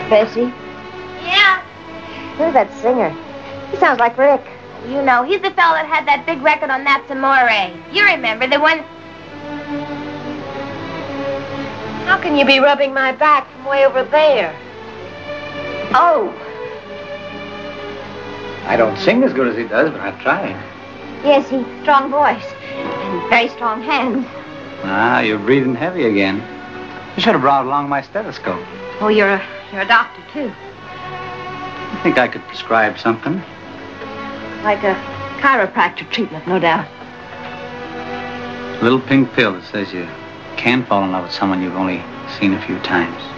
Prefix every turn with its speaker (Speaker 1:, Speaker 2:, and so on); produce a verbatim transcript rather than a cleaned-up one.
Speaker 1: Bessie?
Speaker 2: Yeah?
Speaker 1: Who's that singer? He sounds like Rick.
Speaker 2: You know, he's the fellow that had that big record on That's Amore. You remember, the one...
Speaker 1: How can you be rubbing my back from way over there? Oh.
Speaker 3: I don't sing as good as he does, but I try.
Speaker 1: Yes, he's strong voice and very strong hands.
Speaker 3: Ah, you're breathing heavy again. You should have brought along my stethoscope.
Speaker 1: Oh, you're a, you're a doctor, too.
Speaker 3: I think I could prescribe something.
Speaker 1: Like a chiropractor treatment, no doubt.
Speaker 3: A little pink pill that says you can fall in love with someone you've only seen a few times.